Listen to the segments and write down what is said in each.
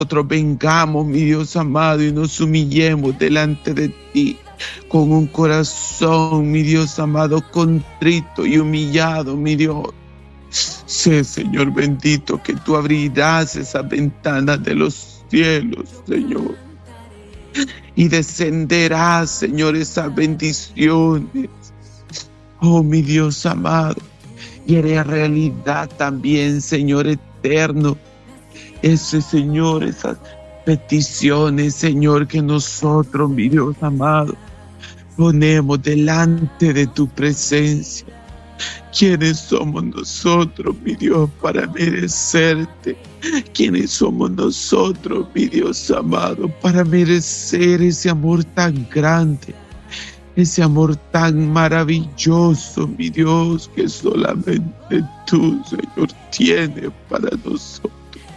nosotros vengamos, mi Dios amado, y nos humillemos delante de ti con un corazón, mi Dios amado, contrito y humillado, mi Dios. Sé, Señor bendito, que tú abrirás esas ventanas de los cielos, Señor, y descenderás, Señor, esas bendiciones. Oh, mi Dios amado, y haré realidad también, Señor eterno, Señor, esas peticiones, Señor, que nosotros, mi Dios amado, ponemos delante de tu presencia. ¿Quiénes somos nosotros, mi Dios, para merecerte? ¿Quiénes somos nosotros, mi Dios amado, para merecer ese amor tan grande? Ese amor tan maravilloso, mi Dios, que solamente tú, Señor, tienes para nosotros.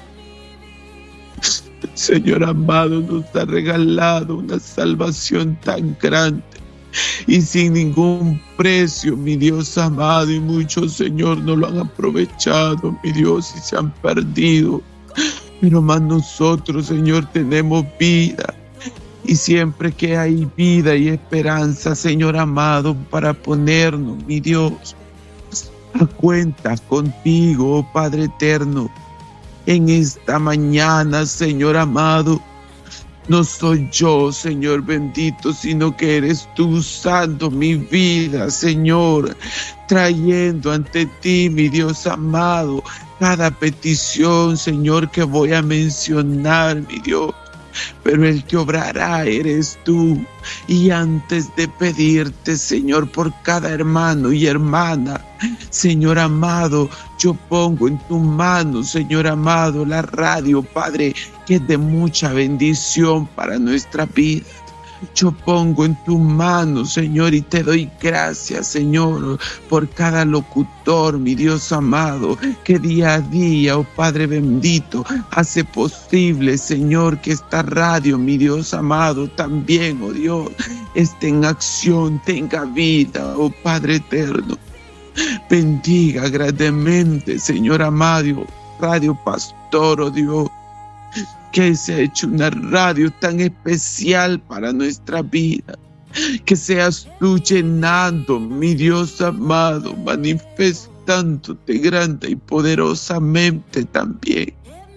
Señor amado, nos ha regalado una salvación tan grande y sin ningún precio, mi Dios amado, y muchos, Señor, no lo han aprovechado, mi Dios, y se han perdido. Pero más nosotros, Señor, tenemos vida. Y siempre que hay vida y esperanza, Señor amado, para ponernos, mi Dios, a cuenta contigo, oh Padre eterno. En esta mañana, Señor amado, no soy yo, Señor bendito, sino que eres tú usando mi vida, Señor, trayendo ante ti, mi Dios amado, cada petición, Señor, que voy a mencionar, mi Dios. Pero el que obrará eres tú. Y antes de pedirte, Señor, por cada hermano y hermana, Señor amado, yo pongo en tu mano, Señor amado, la radio, Padre, que es de mucha bendición para nuestra vida. Yo pongo en tu mano, Señor, y te doy gracias, Señor, por cada locutor, mi Dios amado, que día a día, oh Padre bendito, hace posible, Señor, que esta radio, mi Dios amado, también, oh Dios, esté en acción, tenga vida, oh Padre eterno. Bendiga grandemente, Señor amado, Radio Pastor, oh Dios, que se ha hecho una radio tan especial para nuestra vida. Que seas tú llenando, mi Dios amado, manifestándote grande y poderosamente también.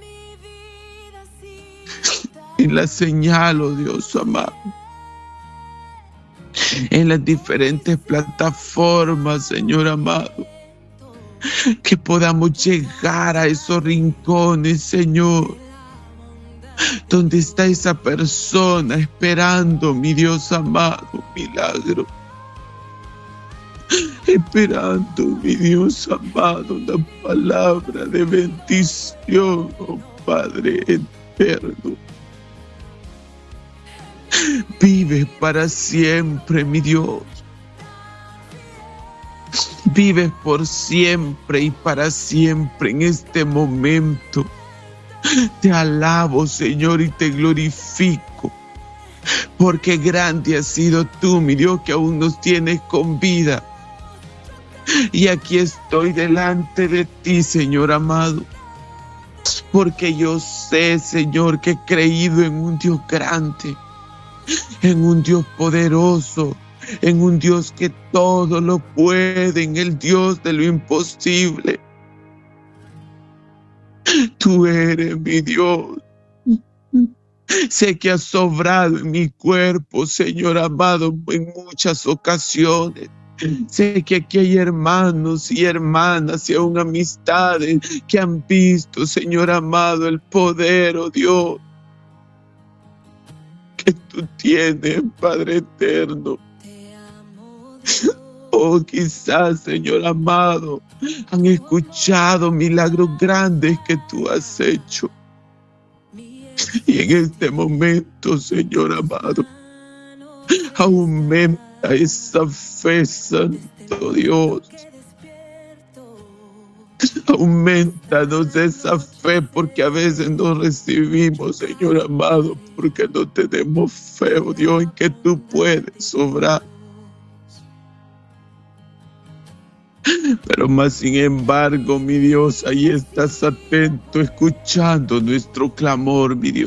En la señal, oh Dios amado, en las diferentes plataformas, Señor amado, que podamos llegar a esos rincones, Señor, donde está esa persona esperando, mi Dios amado, milagro. Esperando, mi Dios amado, una palabra de bendición, oh Padre eterno. Vive para siempre, mi Dios. Vive por siempre y para siempre en este momento. Te alabo, Señor, y te glorifico, porque grande has sido tú, mi Dios, que aún nos tienes con vida. Y aquí estoy delante de ti, Señor amado, porque yo sé, Señor, que he creído en un Dios grande, en un Dios poderoso, en un Dios que todo lo puede, en el Dios de lo imposible. Tú eres mi Dios. Sé que has sobrado en mi cuerpo, Señor amado, en muchas ocasiones. Sé que aquí hay hermanos y hermanas y aún amistades que han visto, Señor amado, el poder, oh Dios, que tú tienes, Padre eterno. Oh, quizás, Señor amado, han escuchado milagros grandes que tú has hecho. Y en este momento, Señor amado, aumenta esa fe, Santo Dios. Aumentanos esa fe, porque a veces no recibimos, Señor amado, porque no tenemos fe, oh Dios, en que tú puedes obrar. Pero más sin embargo, mi Dios, ahí estás atento, escuchando nuestro clamor, mi Dios.